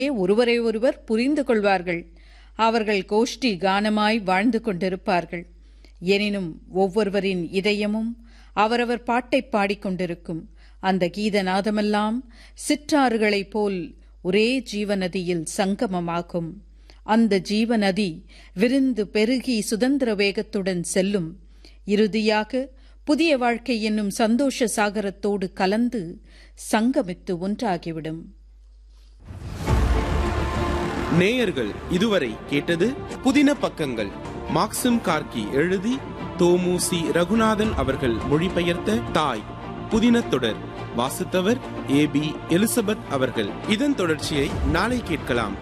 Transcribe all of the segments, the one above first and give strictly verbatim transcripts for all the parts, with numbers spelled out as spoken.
ஒருவரை ஒருவர் புரிந்து கொள்வார்கள். அவர்கள் கோஷ்டி கானமாய் வாழ்ந்து கொண்டிருப்பார்கள். எனினும் ஒவ்வொருவரின் இதயமும் அவரவர் பாட்டை பாடிக்கொண்டிருக்கும். அந்த கீதநாதமெல்லாம் சிற்றாறுகளைப் போல் ஒரே ஜீவநதியில் சங்கமமாகும். அந்த ஜீவநதி விரிந்து பெருகி சுதந்திர வேகத்துடன் செல்லும். இறுதியாக புதிய வாழ்க்கை என்னும் சந்தோஷ சாகரத்தோடு கலந்து சங்கமித்து ஒன்றாகிவிடும். நேயர்கள் இதுவரை கேட்டது புதின பக்கங்கள். மாக்சிம் கார்கி எழுதி தோமு சி ரகுநாதன் அவர்கள் மொழிபெயர்த்த தாய் புதின தொடர். வாசித்தவர் ஏ பி எலிசபெத் அவர்கள். இதன் தொடர்ச்சியை நாளை கேட்கலாம்.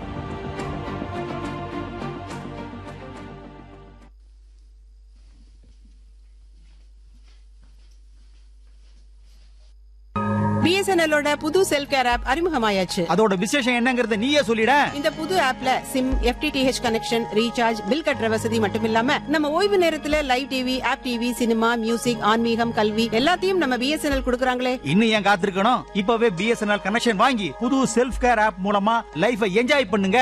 பிஎஸ்என்எல்லோட புது செல்ஃப் கேர் ஆப் அறிமுகமாயாச்சு. அதோட விசேஷம் என்னங்கறத நீயே சொல்லிட. இந்த புது ஆப்ல sim, FTTH connection, recharge, bill கட்டுற வசதி மட்டும் இல்லாம நம்ம ஓய்வு நேரத்துல live TV, app TV, cinema, music, ஆன்மீகம், கல்வி எல்லாத்தையும் நம்ம பிஎஸ்என்எல் கொடுக்கறாங்களே. இன்னும் ஏன் காத்திருக்கணும்? இப்பவே பிஎஸ்என்எல் கனெக்ஷன் வாங்கி புது செல்ஃப் கேர் ஆப் மூலமா லைஃபை என்ஜாய் பண்ணுங்க.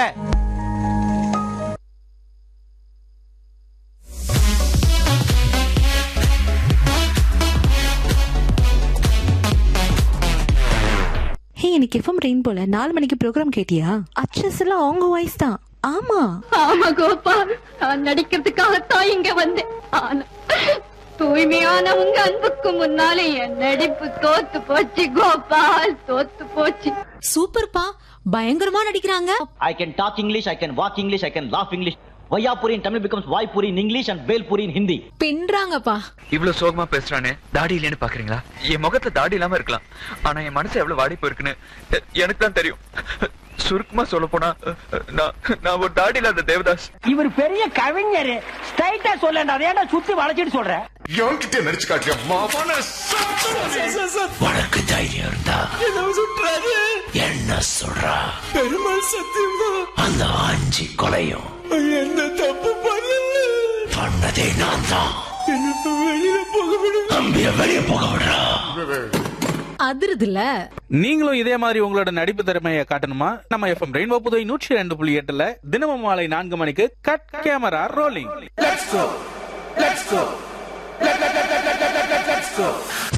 ஹே, எனக்கு எஃப்எம் ரெயின் போல நாலு மணிக்கு ப்ரோக்ராம் கேட்டியா? அச்சஸ் எல்லாம் அவங்க வாய்ஸ் தான். ஆமா ஆமா கோபால், நான் நடிக்கிறதுக்காகத்தான் இங்க வந்தேன். ஆனா தூய்மையான உங்க அன்புக்கு முன்னாலே என் நடிப்பு தோத்து போச்சு கோபால், தோத்து போச்சு. சூப்பர்ப்பா, பயங்கரமா நடிக்கிறாங்க. I can talk English, I can walk English, I can laugh English. Vayapuri in Tamil becomes Vaipuri in English and Belpuri in Hindi. பின்றாங்கப்பா. இவ்வளவு சோகமா பேசுறானே, தாடி இல்லைன்னு பாக்குறீங்களா? என் முகத்துல தாடி இல்லாம இருக்கலாம், ஆனா என் மனசு எவ்வளவு வாடி போயிருக்குன்னு எனக்கு தான் தெரியும். சுருக்கமா சொல்ல போனா நான் ஒரு தாடி இல்லாத தேவதாஸ். இவர் பெரிய கவிஞர். ஸ்ட்ரைட்டா சொல்லண்டா, ஏன்டா சுத்தி வளைச்சிட்டு சொல்ற? என்கிட்ட நடிச்சு காட்டியா மாமான? உனக்கு தைரியம் இருந்தா என்ன சொல்றா? பெருமாள் சத்தியமா அந்த அஞ்சு கொலையும் என்ன தப்பு பண்ணல, பண்ணதே நான் தான். வெளியில போக விடு, அம்பிய வெளிய போக விடுறா. அதிருதுல. நீங்களும் இதே மாதிரி உங்களோட நடிப்பு திறமையை காட்டணுமா? நம்ம எஃப்எம் ரெயின்போ புதுவை நூற்றி ரெண்டு புள்ளி எட்டுல தினமும் மாலை நான்கு மணிக்கு cut camera rolling. Let's go. Let's go. Let's go.